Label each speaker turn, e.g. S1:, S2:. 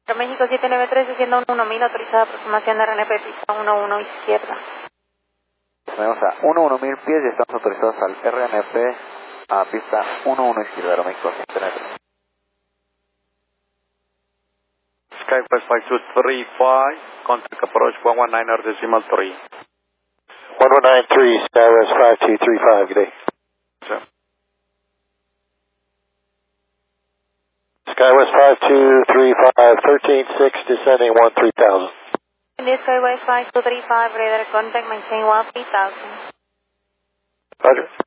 S1: México 793, desciendo 1000, autorizada aproximación de RNP, pista 11 izquierda.
S2: Tenemos a 11.000 pies y estamos autorizados al RNP a pista 11 izquierda, México 793.
S3: SkyWest 5235, contact approach 119.3.
S4: 1193, SkyWest 5235, good day.
S3: Sir.
S4: SkyWest 5235, 13.6, descending 13,000.
S1: India SkyWest 5235, radar contact, maintain 3000.
S4: Roger.